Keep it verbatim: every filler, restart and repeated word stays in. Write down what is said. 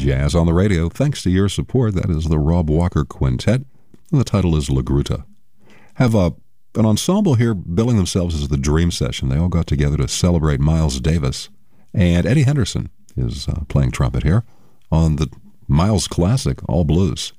Jazz on the Radio. Thanks to your support, that is the Rob Walker Quintet, and the title is La Gruta. Have a, an ensemble here billing themselves as the Dream Session. They all got together to celebrate Miles Davis, and Eddie Henderson is uh, playing trumpet here on the Miles classic, All Blues.